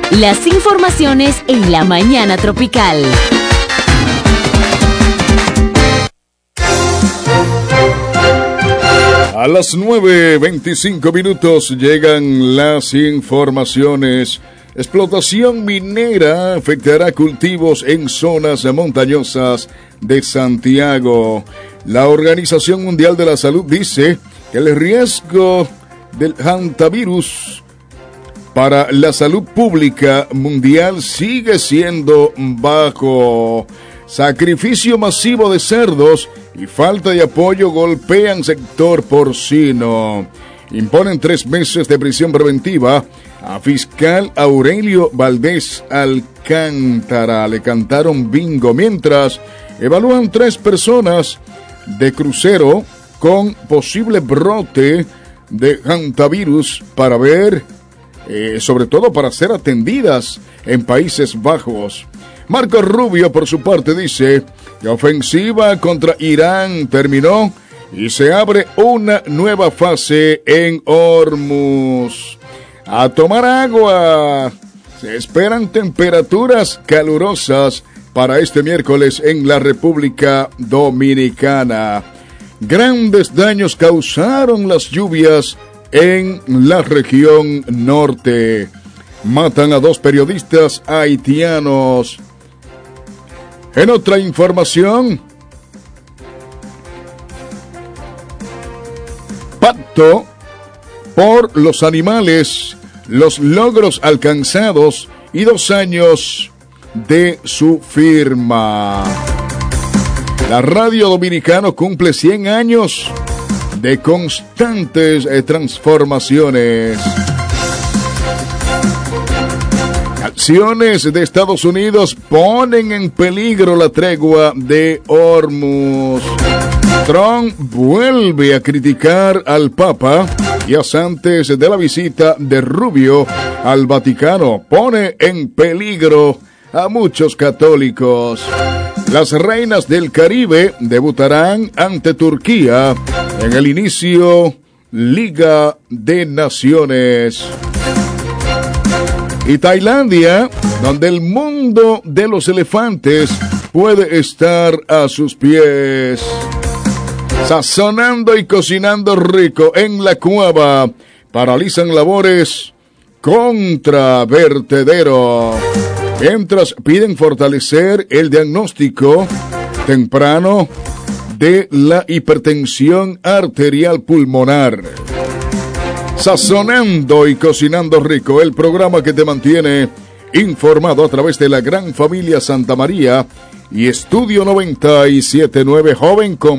Las informaciones en la mañana tropical. A las 9:25 minutos llegan las informaciones. Explotación minera afectará cultivos en zonas montañosas de Santiago. La Organización Mundial de la Salud dice que el riesgo del hantavirus para la salud pública mundial sigue siendo bajo. Sacrificio masivo de cerdos y falta de apoyo golpean sector porcino. Imponen 3 meses de prisión preventiva a fiscal Aurelio Valdés Alcántara. Le cantaron bingo, mientras evalúan 3 personas de crucero con posible brote de hantavirus para ver, sobre todo para ser atendidas en Países Bajos. Marco Rubio, por su parte, dice que la ofensiva contra Irán terminó y se abre una nueva fase en Hormuz. A tomar agua. Se esperan temperaturas calurosas para este miércoles en la República Dominicana. Grandes daños causaron las lluvias en la región norte. Matan a 2 periodistas haitianos. En otra información, pacto por los animales, los logros alcanzados y 2 años de su firma. La radio dominicana cumple 100 años de constantes transformaciones. Acciones de Estados Unidos ponen en peligro la tregua de Hormuz. Trump vuelve a criticar al Papa días antes de la visita de Rubio al Vaticano. Pone en peligro a muchos católicos. Las reinas del Caribe debutarán ante Turquía en el inicio Liga de Naciones. Y Tailandia, donde el mundo de los elefantes puede estar a sus pies. Sazonando y cocinando rico en la cueva. Paralizan labores contra vertedero. Mientras piden fortalecer el diagnóstico temprano de la hipertensión arterial pulmonar. Sazonando y cocinando rico, el programa que te mantiene informado a través de la gran familia Santa María y Estudio 97.9 Joven con